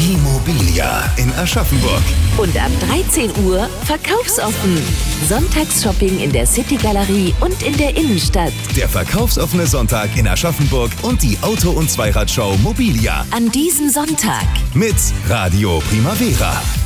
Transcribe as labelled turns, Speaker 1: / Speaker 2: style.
Speaker 1: Immobilia in Aschaffenburg.
Speaker 2: Und ab 13 Uhr verkaufsoffen. Sonntagsshopping in der City Galerie und in der Innenstadt.
Speaker 1: Der verkaufsoffene Sonntag in Aschaffenburg und die Auto- und Zweiradshow Mobilia.
Speaker 2: An diesem Sonntag.
Speaker 1: Mit Radio Primavera.